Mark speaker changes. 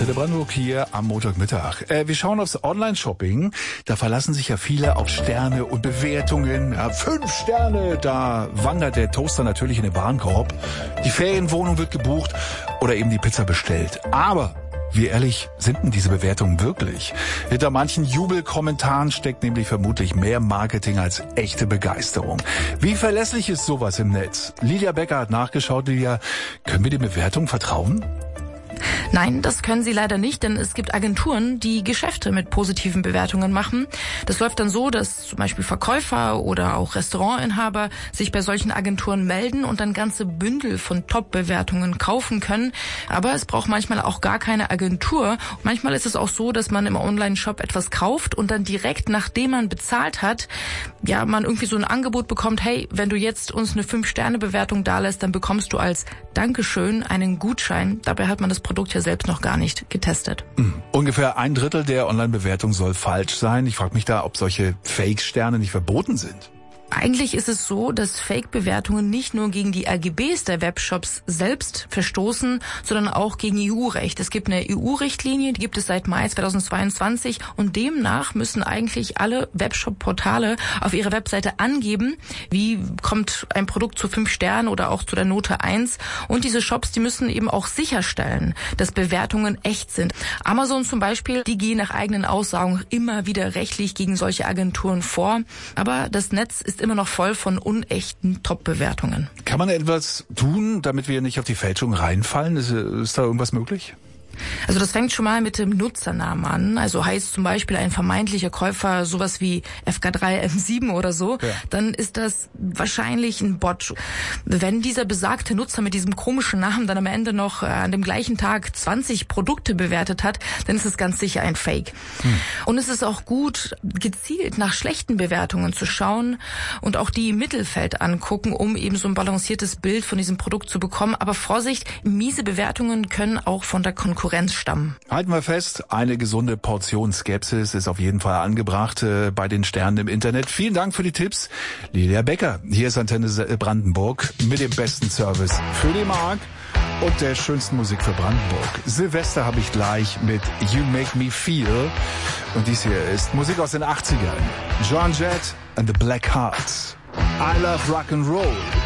Speaker 1: Antenne Brandenburg hier am Montagmittag. Wir schauen aufs Online-Shopping. Da verlassen sich ja viele auf Sterne und Bewertungen. Ja, 5 Sterne, da wandert der Toaster natürlich in den Warenkorb. Die Ferienwohnung wird gebucht oder eben die Pizza bestellt. Aber wie ehrlich sind denn diese Bewertungen wirklich? Hinter manchen Jubelkommentaren steckt nämlich vermutlich mehr Marketing als echte Begeisterung. Wie verlässlich ist sowas im Netz? Lydia Becker hat nachgeschaut. Lydia, können wir den Bewertungen vertrauen?
Speaker 2: Nein, das können Sie leider nicht, denn es gibt Agenturen, die Geschäfte mit positiven Bewertungen machen. Das läuft dann so, dass zum Beispiel Verkäufer oder auch Restaurantinhaber sich bei solchen Agenturen melden und dann ganze Bündel von Top-Bewertungen kaufen können. Aber es braucht manchmal auch gar keine Agentur. Manchmal ist es auch so, dass man im Online-Shop etwas kauft und dann direkt, nachdem man bezahlt hat, ja, man irgendwie so ein Angebot bekommt, hey, wenn du jetzt uns eine 5-Sterne-Bewertung dalässt, dann bekommst du als Dankeschön einen Gutschein. Dabei hat man das Produkt ja selbst noch gar nicht getestet.
Speaker 1: Ungefähr 1/3 der Online-Bewertung soll falsch sein. Ich frage mich da, ob solche Fake-Sterne nicht verboten sind.
Speaker 2: Eigentlich ist es so, dass Fake-Bewertungen nicht nur gegen die AGBs der Webshops selbst verstoßen, sondern auch gegen EU-Recht. Es gibt eine EU-Richtlinie, die gibt es seit Mai 2022 und demnach müssen eigentlich alle Webshop-Portale auf ihrer Webseite angeben, wie kommt ein Produkt zu 5 Sternen oder auch zu der Note 1. Und diese Shops, die müssen eben auch sicherstellen, dass Bewertungen echt sind. Amazon zum Beispiel, die gehen nach eigenen Aussagen immer wieder rechtlich gegen solche Agenturen vor. Aber das Netz ist immer noch voll von unechten Top-Bewertungen.
Speaker 1: Kann man etwas tun, damit wir nicht auf die Fälschung reinfallen? Ist da irgendwas möglich?
Speaker 2: Also das fängt schon mal mit dem Nutzernamen an. Also heißt zum Beispiel ein vermeintlicher Käufer sowas wie FK3M7 oder so, ja, dann ist das wahrscheinlich ein Bot. Wenn dieser besagte Nutzer mit diesem komischen Namen dann am Ende noch an dem gleichen Tag 20 Produkte bewertet hat, dann ist es ganz sicher ein Fake. Und es ist auch gut, gezielt nach schlechten Bewertungen zu schauen und auch die im Mittelfeld angucken, um eben so ein balanciertes Bild von diesem Produkt zu bekommen. Aber Vorsicht, miese Bewertungen können auch von der Konkurrenz stammen.
Speaker 1: Halten wir fest, eine gesunde Portion Skepsis ist auf jeden Fall angebracht bei den Sternen im Internet. Vielen Dank für die Tipps, Lydia Becker. Hier ist Antenne Brandenburg mit dem besten Service für die Mark und der schönsten Musik für Brandenburg. Silvester habe ich gleich mit You Make Me Feel. Und dies hier ist Musik aus den 80ern. Joan Jett and the Black Hearts. I love rock and roll.